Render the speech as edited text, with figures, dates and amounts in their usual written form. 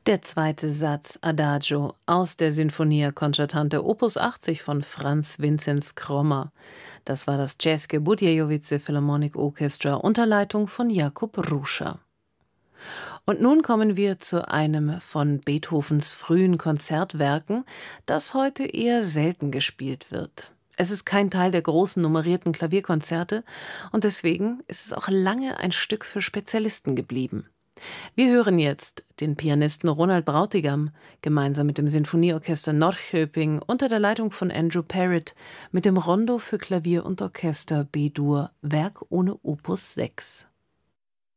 Der zweite Satz Adagio aus der Sinfonia Concertante Opus 80 von Franz Vinzenz Krommer. Das war das České Budějovice Philharmonic Orchestra unter Leitung von Jakub Ruscha. Und nun kommen wir zu einem von Beethovens frühen Konzertwerken, das heute eher selten gespielt wird. Es ist kein Teil der großen nummerierten Klavierkonzerte und deswegen ist es auch lange ein Stück für Spezialisten geblieben. Wir hören jetzt den Pianisten Ronald Brautigam gemeinsam mit dem Sinfonieorchester Norrköping unter der Leitung von Andrew Parrott mit dem Rondo für Klavier und Orchester B-Dur, Werk ohne Opus 6.